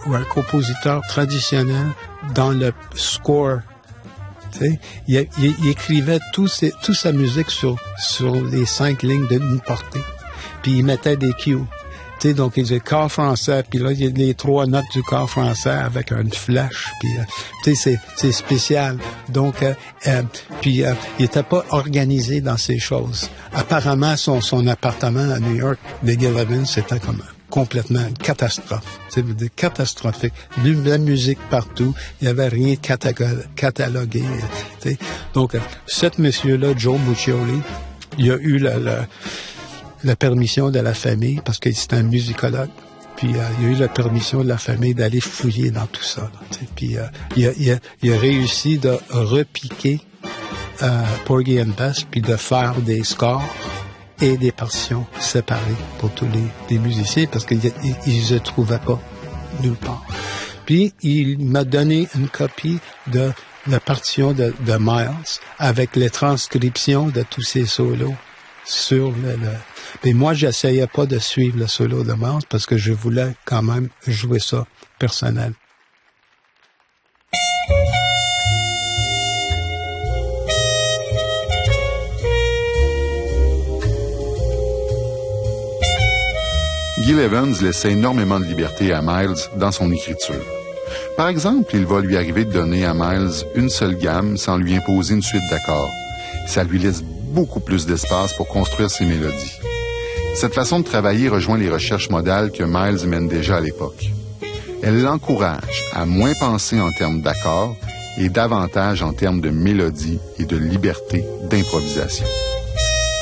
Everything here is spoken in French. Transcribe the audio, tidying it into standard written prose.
ou un compositeur traditionnel dans le score. Il écrivait toute sa musique sur les 5 lignes de mi portée. Puis il mettait des cues. Donc il disait quart français, puis là, il y a les 3 notes du quart français avec une flèche. Puis, c'est spécial. Donc, puis il était pas organisé dans ces choses. Apparemment, son appartement à New York, Big Eleven, c'était comme complètement une catastrophe. C'est catastrophique. De la musique partout. Il n'y avait rien catalogué. Donc, cet monsieur-là, Joe Muccioli, il a eu la permission de la famille, parce que c'est un musicologue. Puis il a eu la permission de la famille d'aller fouiller dans tout ça. Puis il a réussi de repiquer Porgy and Bess, puis de faire des scores et des partitions séparées pour tous les musiciens, parce qu'ils ne se trouvaient pas nulle part. Puis il m'a donné une copie de la partition de Miles avec les transcriptions de tous ces solos sur Mais moi, j'essayais pas de suivre le solo de Miles parce que je voulais quand même jouer ça personnel. Gil Evans laissait énormément de liberté à Miles dans son écriture. Par exemple, il va lui arriver de donner à Miles une seule gamme sans lui imposer une suite d'accords. Ça lui laisse beaucoup plus d'espace pour construire ses mélodies. Cette façon de travailler rejoint les recherches modales que Miles mène déjà à l'époque. Elle l'encourage à moins penser en termes d'accords et davantage en termes de mélodie et de liberté d'improvisation.